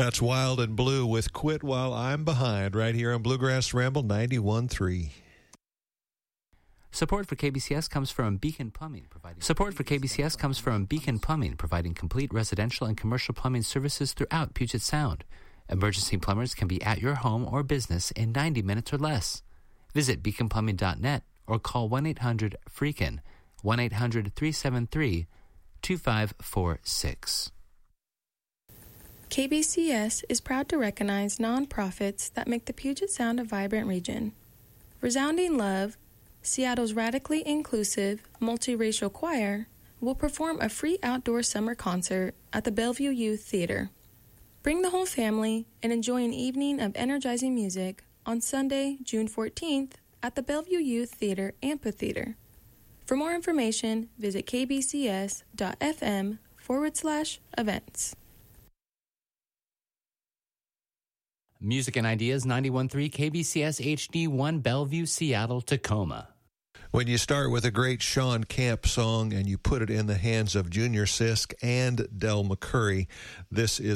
That's Wild and Blue with Quit While I'm Behind right here on Bluegrass Ramble 91.3. Support for KBCS comes from Beacon Plumbing, providing complete residential and commercial plumbing services throughout Puget Sound. Emergency plumbers can be at your home or business in 90 minutes or less. Visit beaconplumbing.net or call 1-800-FREAKIN, 1-800-373-2546. KBCS is proud to recognize nonprofits that make the Puget Sound a vibrant region. Resounding Love, Seattle's radically inclusive, multiracial choir, will perform a free outdoor summer concert at the Bellevue Youth Theater. Bring the whole family and enjoy an evening of energizing music on Sunday, June 14th at the Bellevue Youth Theater Amphitheater. For more information, visit kbcs.fm/events. Music and Ideas 91.3 KBCS HD1 Bellevue, Seattle, Tacoma. When you start with a great Sean Camp song and you put it in the hands of Junior Sisk and Del McCurry, this is